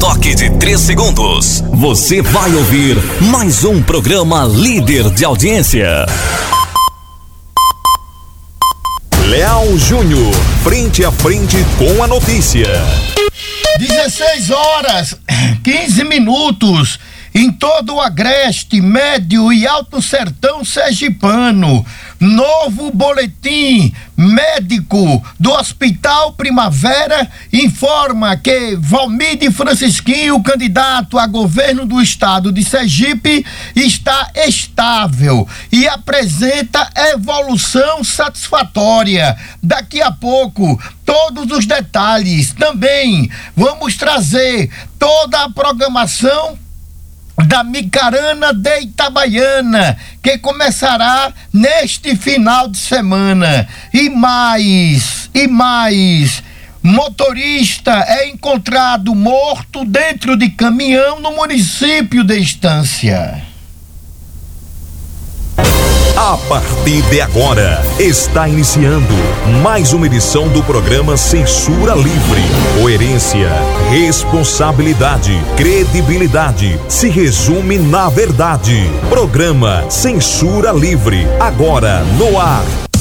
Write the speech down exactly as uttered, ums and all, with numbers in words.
toque de três segundos, você vai ouvir mais um programa líder de audiência. Leal Júnior, frente a frente com a notícia. dezesseis horas, quinze minutos, em todo o Agreste, Médio e Alto Sertão Sergipano. Novo boletim médico do Hospital Primavera informa que Valmide Francisquinho, candidato a governo do estado de Sergipe, está estável e apresenta evolução satisfatória. Daqui a pouco, todos os detalhes. Também vamos trazer toda a programação da Micarana de Itabaiana, que começará neste final de semana. E mais, e mais, motorista é encontrado morto dentro de caminhão no município de Estância. A partir de agora, está iniciando mais uma edição do programa Censura Livre. Coerência, responsabilidade, credibilidade se resume na verdade. Programa Censura Livre, agora no ar.